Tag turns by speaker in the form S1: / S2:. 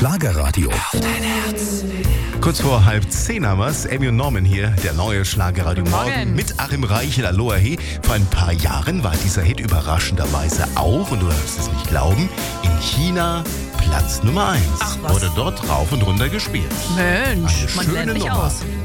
S1: Schlagerradio.
S2: Auf dein Herz.
S3: Kurz vor 9:30 haben wir's. Amy und Norman hier, der neue Schlagerradio Morgen mit Achim Reichel. Aloha hey. Vor ein paar Jahren war dieser Hit überraschenderweise auch, und du darfst es nicht glauben, in China Platz Nummer 1.
S2: Ach, was?
S3: Wurde dort rauf und runter gespielt.
S2: Mensch,
S3: Eine
S2: man
S3: schöne
S2: lernt mich
S3: Nummer.
S2: aus.